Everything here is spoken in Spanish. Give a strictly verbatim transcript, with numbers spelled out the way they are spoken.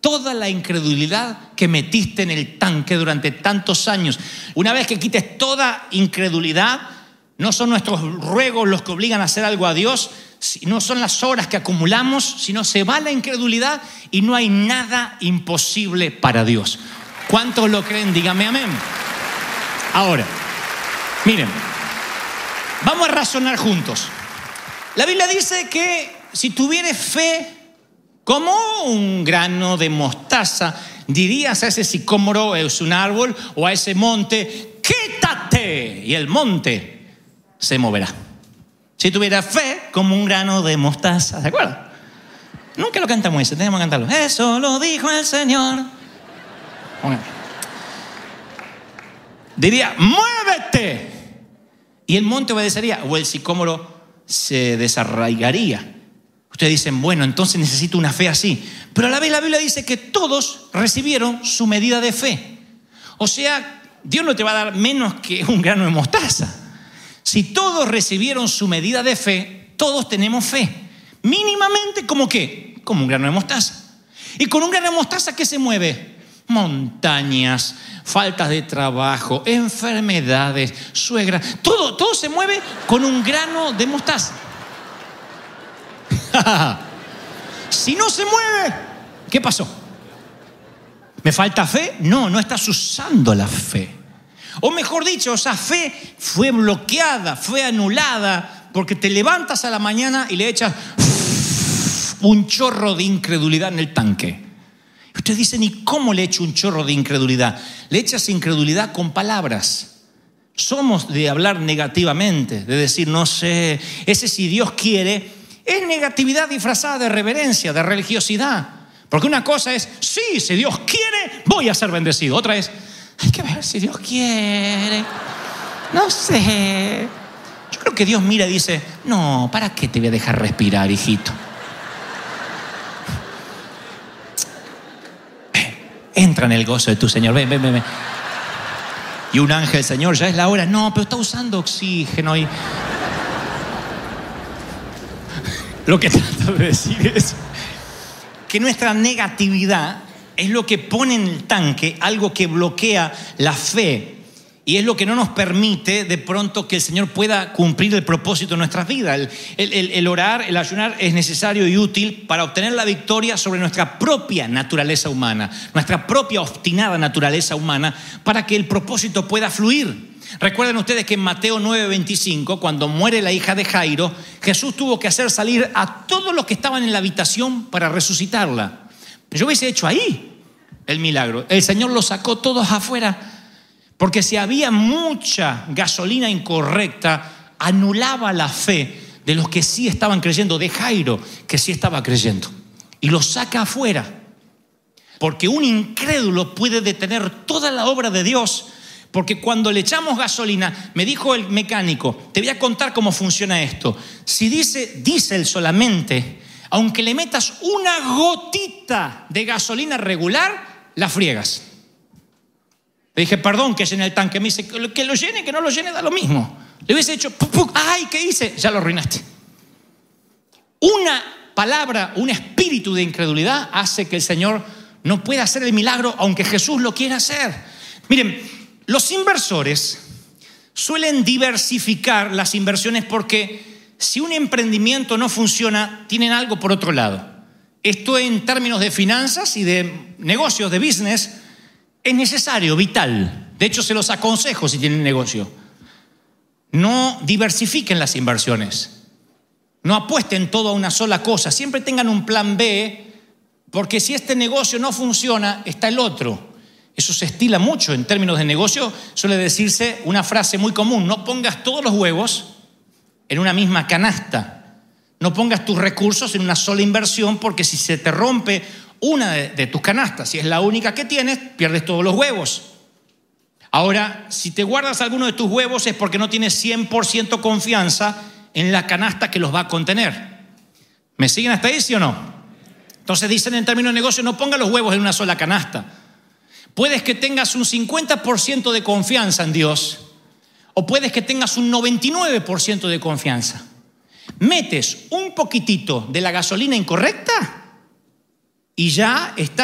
toda la incredulidad que metiste en el tanque durante tantos años. Una vez que quites toda incredulidad, no son nuestros ruegos los que obligan a hacer algo a Dios, no son las horas que acumulamos, sino se va la incredulidad y no hay nada imposible para Dios. ¿Cuántos lo creen? Dígame amén. Ahora, miren, vamos a razonar juntos. La Biblia dice que si tuvieres fe como un grano de mostaza, dirías a ese sicómoro, es un árbol, o a ese monte, quítate, y el monte se moverá. Si tuvieras fe como un grano de mostaza, ¿de acuerdo? Nunca lo cantamos ese, tenemos que cantarlo. Eso lo dijo el Señor. Bueno. Diría, muévete. Y el monte obedecería, o el sicómoro se desarraigaría. Ustedes dicen, bueno, entonces necesito una fe así. Pero a la vez la Biblia dice que todos recibieron su medida de fe. O sea, Dios no te va a dar menos que un grano de mostaza. Si todos recibieron su medida de fe, todos tenemos fe. Mínimamente, ¿como qué? Como un grano de mostaza. Y con un grano de mostaza, ¿qué se mueve? Montañas, faltas de trabajo, enfermedades, suegra. Todo, todo se mueve con un grano de mostaza. Si no se mueve, ¿qué pasó? ¿Me falta fe? No, no estás usando la fe. O mejor dicho, esa fe fue bloqueada, fue anulada, porque te levantas a la mañana y le echas un chorro de incredulidad en el tanque. Ustedes dicen, ¿y cómo le echo un chorro de incredulidad? Le echas incredulidad con palabras. Somos de hablar negativamente, de decir, no sé, ese si Dios quiere, es negatividad disfrazada de reverencia, de religiosidad. Porque una cosa es, sí, si Dios quiere, voy a ser bendecido. Otra es, hay que ver si Dios quiere. No sé. Yo creo que Dios mira y dice, no, ¿para qué te voy a dejar respirar, hijito? Entra en el gozo de tu Señor. Ven, ven, ven, ven. Y un ángel, Señor, ya es la hora. No, pero está usando oxígeno. Y lo que trato de decir es que nuestra negatividad es lo que pone en el tanque algo que bloquea la fe. Y es lo que no nos permite de pronto que el Señor pueda cumplir el propósito de nuestras vidas. El, el, el orar, el ayunar es necesario y útil para obtener la victoria sobre nuestra propia naturaleza humana, nuestra propia obstinada naturaleza humana, para que el propósito pueda fluir. Recuerden ustedes que en Mateo nueve veinticinco, cuando muere la hija de Jairo, Jesús tuvo que hacer salir a todos los que estaban en la habitación para resucitarla. Yo hubiese hecho ahí el milagro. El Señor los sacó todos afuera. Porque si había mucha gasolina incorrecta, anulaba la fe de los que sí estaban creyendo, de Jairo, que sí estaba creyendo. Y los saca afuera. Porque un incrédulo puede detener toda la obra de Dios. Porque cuando le echamos gasolina, me dijo el mecánico, te voy a contar cómo funciona esto. Si dice diésel solamente, aunque le metas una gotita de gasolina regular, la friegas. Le dije, perdón, que llene el tanque. Me dice, que lo llene, que no lo llene, da lo mismo. Le hubiese hecho, ¡puc, puc! ¡Ay, qué hice! Ya lo arruinaste. Una palabra, un espíritu de incredulidad hace que el Señor no pueda hacer el milagro, aunque Jesús lo quiera hacer. Miren, los inversores suelen diversificar las inversiones porque si un emprendimiento no funciona, tienen algo por otro lado. Esto en términos de finanzas y de negocios, de business, es necesario, vital. De hecho, se los aconsejo si tienen negocio. No diversifiquen las inversiones. No apuesten todo a una sola cosa. Siempre tengan un plan B, porque si este negocio no funciona, está el otro. Eso se estila mucho en términos de negocio. Suele decirse una frase muy común: no pongas todos los huevos en una misma canasta. No pongas tus recursos en una sola inversión, porque si se te rompe una de, de tus canastas, si es la única que tienes, pierdes todos los huevos. Ahora, si te guardas alguno de tus huevos es porque no tienes cien por ciento confianza en la canasta que los va a contener. ¿Me siguen hasta ahí, sí o no? Entonces dicen en términos de negocio, no pongas los huevos en una sola canasta. Puedes que tengas un cincuenta por ciento de confianza en Dios, o puedes que tengas un noventa y nueve por ciento de confianza. Metes un poquitito de la gasolina incorrecta y ya estás